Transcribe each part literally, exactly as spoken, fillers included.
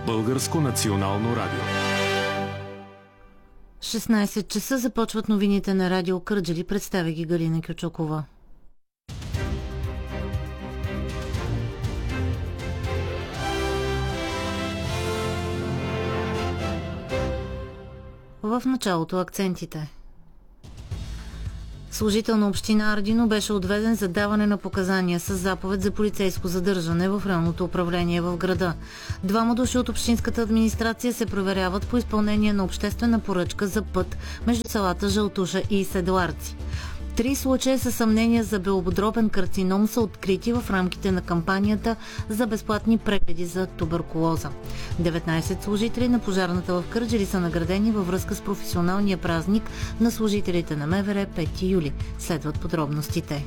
Българско национално радио. шестнайсет часа започват новините на Радио Кърджали. Представя ги Галина Кючукова. В началото акцентите. Служител на община Ардино беше отведен за даване на показания с заповед за полицейско задържане в районното управление в града. Двама души от общинската администрация се проверяват по изпълнение на обществена поръчка за път между селата Жълтуша и Седларци. Три случая със съмнения за белодробен карцином са открити в рамките на кампанията за безплатни прегледи за туберкулоза. деветнайсет служители на пожарната в Кърджали са наградени във връзка с професионалния празник на служителите на МВР пети юли. Следват подробностите.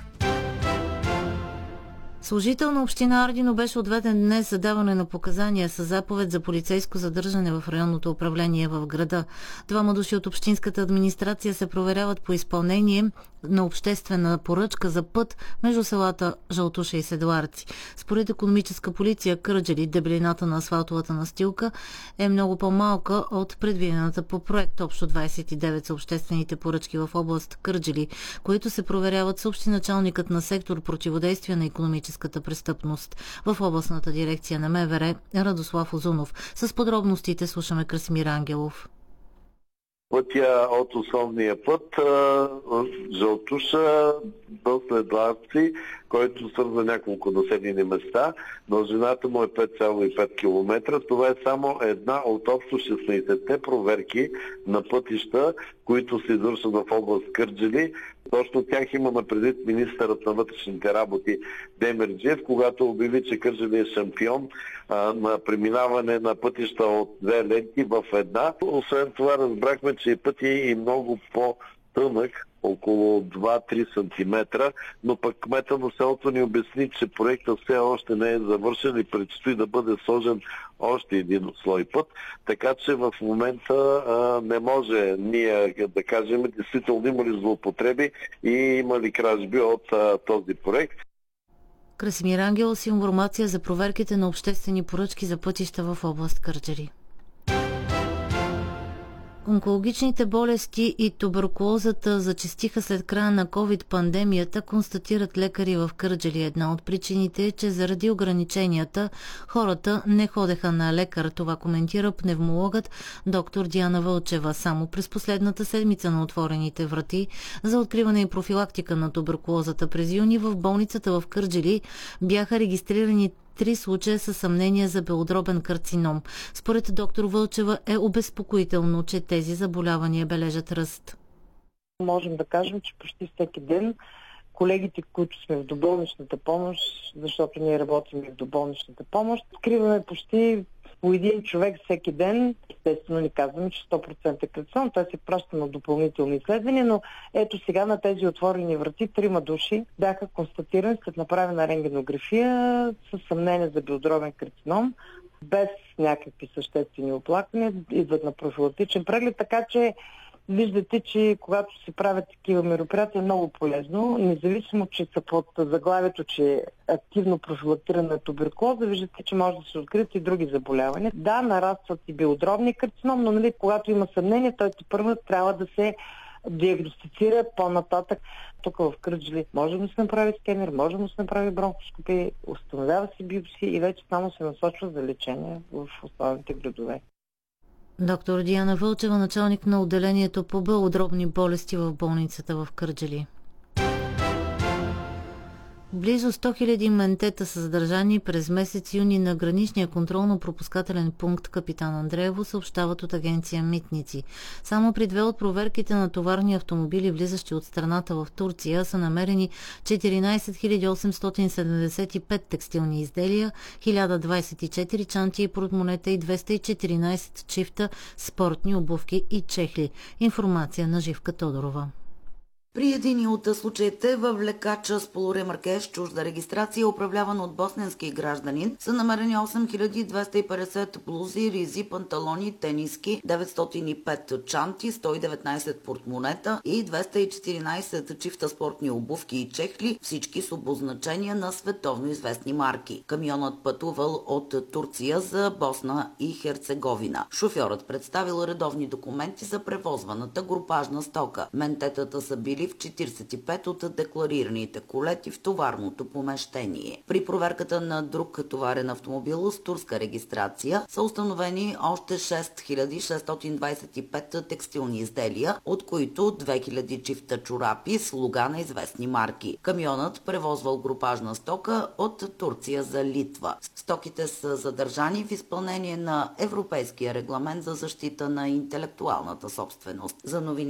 Служител на община Ардино беше отведен днес за даване на показания с заповед за полицейско задържане в районното управление в града. Двама души от общинската администрация се проверяват по изпълнение на обществена поръчка за път между селата Жълтуша и Седларци. Според икономическа полиция Кърджали, дебелината на асфалтовата настилка е много по-малка от предвидената по проект. Общо двайсет и девет са обществените поръчки в област Кърджали, които се проверяват, съобщи началникът на сектор противодействие на икономическата престъпност в областната дирекция на МВР Радослав Озунов. С подробностите слушаме Красимир Ангелов. Пътя от основния път Жълтуша до Седларци, който свързва няколко населени места. Дължината му е пет цяло и пет километра. Това е само една от общо шестнайсетте проверки на пътища, които се извършват в област Кърджали. Точно тях имаме предвид министърът на вътрешните работи Демерджиев, когато обяви, че Кърджали е шампион а, на преминаване на пътища от две ленти в една. Освен това разбрахме, че пътят е и много по-тънък, около два-три сантиметра, но пък кмета на селото ни обясни, че проектът все още не е завършен и предстои да бъде сложен още един слой път, така че в момента а, не може ние да кажем действително има ли злоупотреби и има ли кражби от а, този проект. Красимир Ангел с информация за проверките на обществени поръчки за пътища в област Кърджали. Онкологичните болести и туберкулозата зачестиха след края на ковид-пандемията, констатират лекари в Кърджали. Една от причините е, че заради ограниченията хората не ходеха на лекар. Това коментира пневмологът доктор Диана Вълчева. Само през последната седмица на отворените врати за откриване и профилактика на туберкулозата през юни в болницата в Кърджали бяха регистрирани три случая със съмнение за белодробен карцином. Според доктор Вълчева е обезпокоително, че тези заболявания бележат ръст. Можем да кажем, че почти всеки ден колегите, които сме в доболничната помощ, защото ние работим и в доболничната помощ, откриваме почти по един човек всеки ден. Естествено ни казваме, че сто процента е карцином. Той се праща на допълнителни изследвания, но ето сега на тези отворени врати трима души бяха констатирани след направена рентгенография с съмнение за белодробен карцином, без някакви съществени оплаквания, идват на профилактичен преглед, така че виждате, че когато се правят такива мероприятия е много полезно, независимо, че са под заглавието, че е активно профилактирана туберкулоза, виждате, че може да се открият и други заболявания. Да, нарастват и белодробни карцином, но нали, когато има съмнение, той първо трябва да се диагностицира по-нататък. Тук в Кърджали може да се направи скенер, може да се направи бронхоскопия, установява се биопсия и вече само се насочва за лечение в останалите градове. Доктор Диана Вълчева, началник на отделението по белодробни болести в болницата в Кърджали. Близо сто хиляди ментета са задържани през месец юни на граничния контролно-пропускателен пункт Капитан Андреево, съобщават от агенция Митници. Само при две от проверките на товарни автомобили, влизащи от страната в Турция, са намерени четиринайсет хиляди осемстотин седемдесет и пет текстилни изделия, хиляда двайсет и четири чанти и портмонета и двеста и четиринайсет чифта спортни обувки и чехли. Информация на Живка Тодорова. При един от случаите във влекача с полуремарке с чужда регистрация, управляван от босненски гражданин, са намерени осем хиляди двеста и петдесет блузи, ризи, панталони, тениски, деветстотин и пет чанти, сто и деветнадесет портмонета и двеста и четиринадесет чифта спортни обувки и чехли, всички с обозначения на световно известни марки. Камионът пътувал от Турция за Босна и Херцеговина. Шофьорът представил редовни документи за превозваната групажна стока. Ментетата са били в четиридесет и пет от декларираните колети в товарното помещение. При проверката на друг товарен автомобил с турска регистрация са установени още шест хиляди шестстотин двадесет и пет текстилни изделия, от които две хиляди чифта чорапи с лога на известни марки. Камионът превозвал групажна стока от Турция за Литва. Стоките са задържани в изпълнение на Европейския регламент за защита на интелектуалната собственост. За новини